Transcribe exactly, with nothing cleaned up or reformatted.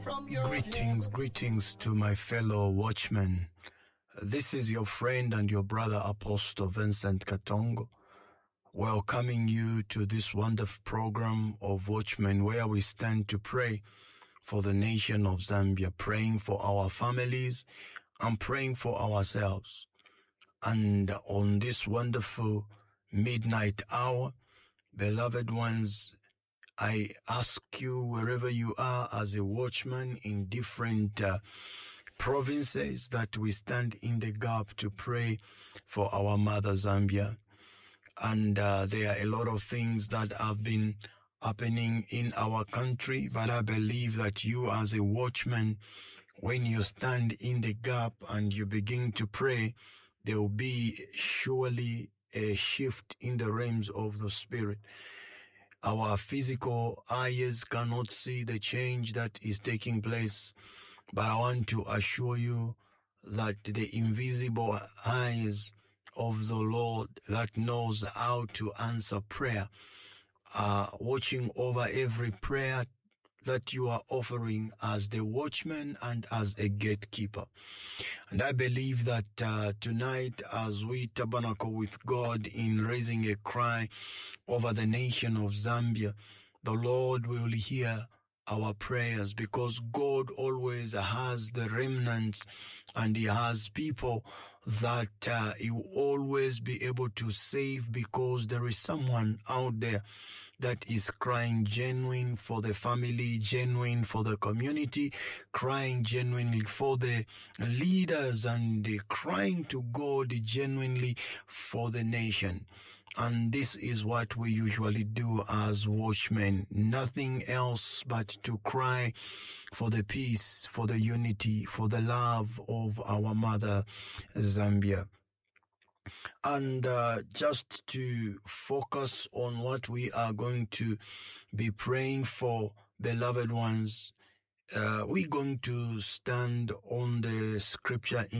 Greetings, greetings to my fellow watchmen. This is your friend and your brother Apostle Vincent Katongo, welcoming you to this wonderful program of Watchmen where we stand to pray for the nation of Zambia, praying for our families and praying for ourselves. And on this wonderful midnight hour, beloved ones, I ask you, wherever you are as a watchman in different uh, provinces, that we stand in the gap to pray for our mother Zambia. And uh, there are a lot of things that have been happening in our country, but I believe that you as a watchman, when you stand in the gap and you begin to pray, there will be surely a shift in the realms of the Spirit. Our physical eyes cannot see the change that is taking place, but I want to assure you that the invisible eyes of the Lord that knows how to answer prayer are watching over every prayer that you are offering as the watchman and as a gatekeeper. And I believe that uh, tonight, as we tabernacle with God in raising a cry over the nation of Zambia, the Lord will hear our prayers, because God always has the remnants and He has people that uh, He will always be able to save, because there is someone out there that is crying genuine for the family, genuine for the community, crying genuinely for the leaders, and uh, crying to God genuinely for the nation. And this is what we usually do as watchmen. Nothing else but to cry for the peace, for the unity, for the love of our mother Zambia. And uh, just to focus on what we are going to be praying for, beloved ones, uh, we're going to stand on the scripture in